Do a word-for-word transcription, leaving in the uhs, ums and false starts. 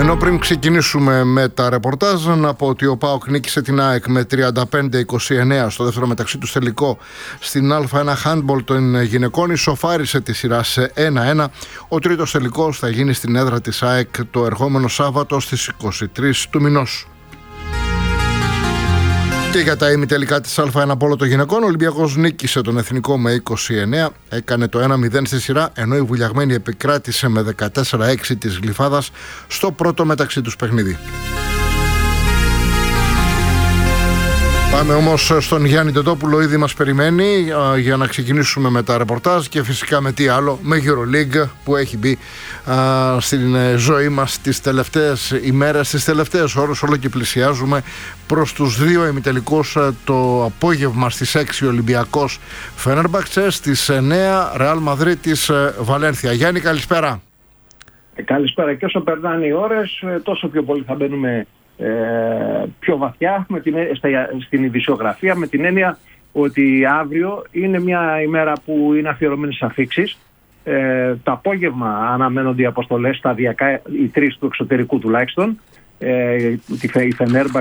Ενώ πριν ξεκινήσουμε με τα ρεπορτάζ, να πω ότι ο ΠΑΟΚ νίκησε την ΑΕΚ με τριάντα πέντε είκοσι εννέα στο δεύτερο μεταξύ τους τελικό στην Α ένα Handball των γυναικών. Ισοφάρισε τη σειρά σε ένα ένα. Ο τρίτος τελικός θα γίνει στην έδρα της ΑΕΚ το ερχόμενο Σάββατο στις είκοσι τρεις του μηνός. Και για τα ημιτελικά της Α ένα Πόλο των γυναικών, ο Ολυμπιακός νίκησε τον Εθνικό με είκοσι εννέα, έκανε το ένα μηδέν στη σειρά, ενώ η Βουλιαγμένη επικράτησε με δεκατέσσερα έξι της Γλυφάδας στο πρώτο μεταξύ τους παιχνίδι. Πάμε όμως στον Γιάννη Τετόπουλο, ήδη μας περιμένει α, για να ξεκινήσουμε με τα ρεπορτάζ και φυσικά με τι άλλο, με EuroLeague που έχει μπει α, στην ζωή μας τις τελευταίες ημέρες, τις τελευταίες ώρες, όλο και πλησιάζουμε προς τους δύο ημιτελικούς. Το απόγευμα στις έξι Ολυμπιακός Φενέρμπαχτσε, στις εννέα Ρεάλ Μαδρίτης Βαλένθια. Γιάννη, καλησπέρα. Ε, καλησπέρα. Και όσο περνάνε οι ώρες, τόσο πιο πολύ θα μπαίνουμε Ε, πιο βαθιά με την, στα, στην ειδησιογραφία, με την έννοια ότι αύριο είναι μια ημέρα που είναι αφιερωμένη στις αφίξεις. Ε, το απόγευμα αναμένονται οι αποστολές σταδιακά, οι τρεις του εξωτερικού τουλάχιστον. Ε, η Φενέρμπαχτσε